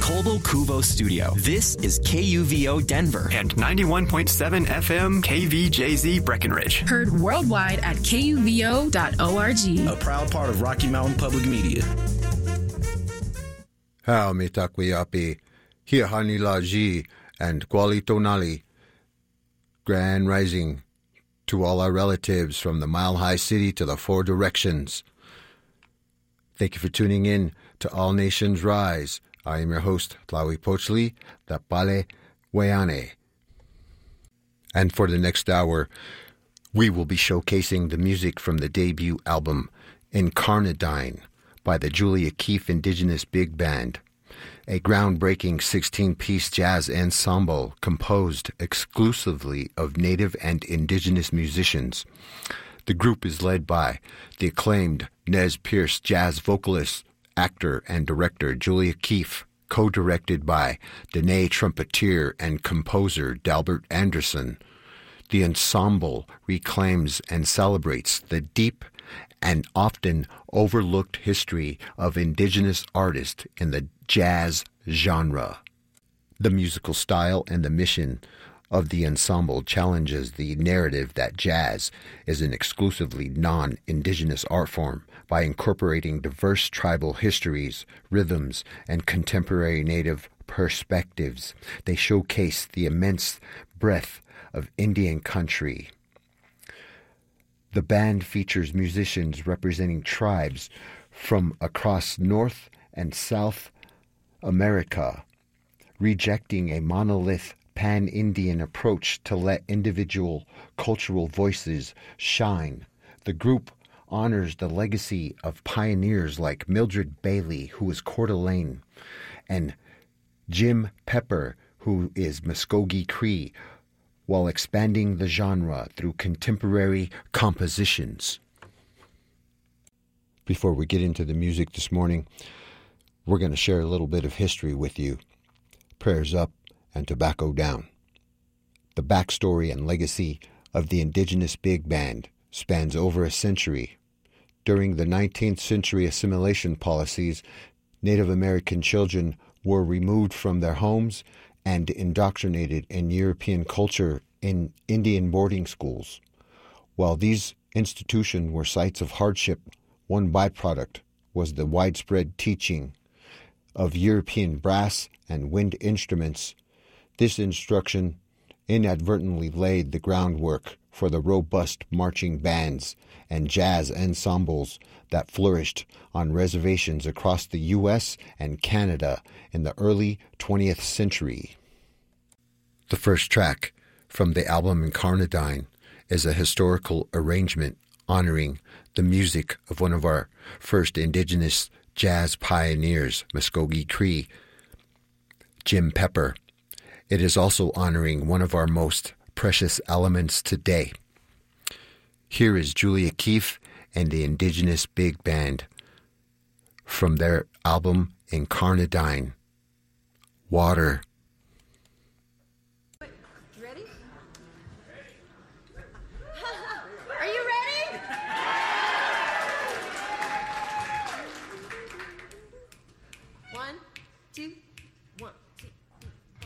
Colbo Cuvo studio. This is KUVO Denver and 91.7 FM KVJZ Breckenridge. Heard worldwide at kuvo.org. A proud part of Rocky Mountain Public Media. Hao mitakwiapi, hiahani laji, and Kuali Tonali. Grand rising to all our relatives from the Mile High City to the four directions. Thank you for tuning in to All Nations Rise. I am your host, Tlawi Pochli, the Pale Weane. And for the next hour, we will be showcasing the music from the debut album, Incarnadine, by the Julia Keefe Indigenous Big Band, a groundbreaking 16-piece jazz ensemble composed exclusively of Native and Indigenous musicians. The group is led by the acclaimed Nez Perce jazz vocalist, actor, and director Julia Keefe, co-directed by Dene trumpeter and composer Delbert Anderson. The ensemble reclaims and celebrates the deep and often overlooked history of Indigenous artists in the jazz genre. The musical style and the mission of the ensemble challenges the narrative that jazz is an exclusively non-Indigenous art form by incorporating diverse tribal histories, rhythms, and contemporary Native perspectives. They showcase the immense breadth of Indian country. The band features musicians representing tribes from across North and South America, rejecting a monolith pan-Indian approach to let individual cultural voices shine. The group honors the legacy of pioneers like Mildred Bailey, who is Coeur d'Alene, and Jim Pepper, who is Muskogee Cree, while expanding the genre through contemporary compositions. Before we get into the music this morning, we're going to share a little bit of history with you. Prayers up and tobacco down. The backstory and legacy of the Indigenous Big Band spans over a century. During the 19th century assimilation policies, Native American children were removed from their homes and indoctrinated in European culture in Indian boarding schools. While these institutions were sites of hardship, one byproduct was the widespread teaching of European brass and wind instruments. This instruction inadvertently laid the groundwork for the robust marching bands and jazz ensembles that flourished on reservations across the U.S. and Canada in the early 20th century. The first track from the album Incarnadine is a historical arrangement honoring the music of one of our first Indigenous jazz pioneers, Muskogee Cree, Jim Pepper. It is also honoring one of our most precious elements today. Here is Julia Keefe and the Indigenous Big Band from their album Incarnadine, Water.